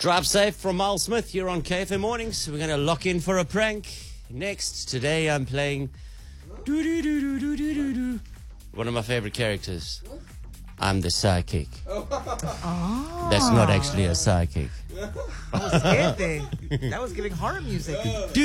Drive safe from Miles Smith. You're on KFM Mornings. We're going to lock in for a prank. Next, today I'm playing one of my favorite characters. I'm the psychic. Oh. That's not actually a psychic. I was scared there. That was giving horror music.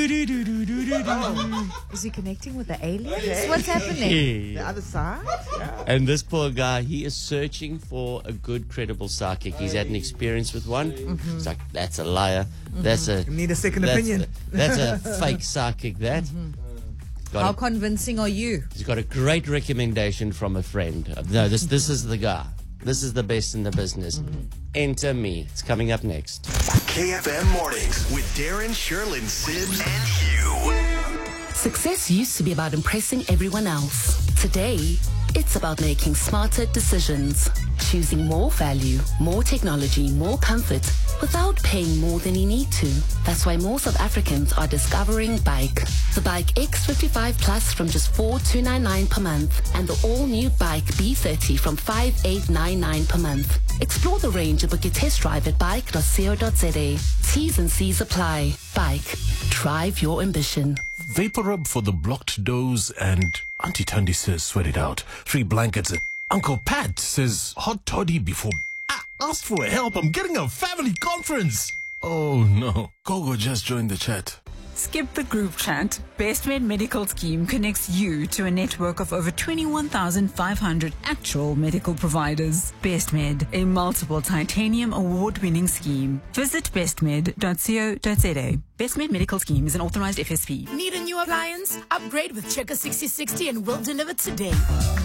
Is he connecting with the aliens? What's happening? The other side? Yeah. And this poor guy, he is searching for a good, credible psychic. He's had an experience with one. It's like, that's a liar. That's a Need a second opinion. That's a fake psychic. That. How convincing are you? He's got a great recommendation from a friend. No, this is the guy. This is the best in the business. Enter me. It's coming up next. KFM Mornings with Darren, Sherlyn, Sibbs, and Hugh. Success used to be about impressing everyone else. Today, it's about making smarter decisions. Choosing more value, more technology, more comfort without paying more than you need to. That's why more South Africans are discovering Bike. The Bike X55 Plus from just 4,299 per month and the all-new Bike B30 from 5,899 per month. Explore the range and book your test drive at bike.co.za. T's and C's apply. Bike. Drive your ambition. Vapor rub for the blocked doors, and Auntie Tundi says sweat it out. 3 blankets. Uncle Pat says hot toddy before. Ask for help. I'm getting a family conference. Oh no. Gogo just joined the chat. Skip the group chat. BestMed Medical Scheme connects you to a network of over 21,500 actual medical providers. BestMed, a multiple titanium award-winning scheme. Visit bestmed.co.za. BestMed Medical Scheme is an authorized FSP. Need a new appliance? Upgrade with Checker 6060 and we'll deliver today.